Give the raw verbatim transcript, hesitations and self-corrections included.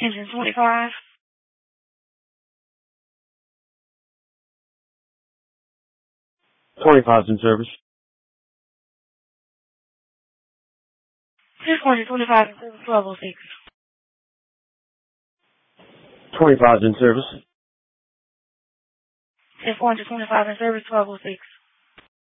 Engine twenty-five. twenty-five's in service. six hundred twenty-five in service, twelve oh six. twenty-five's in service. four hundred twenty-five in service, twelve oh six.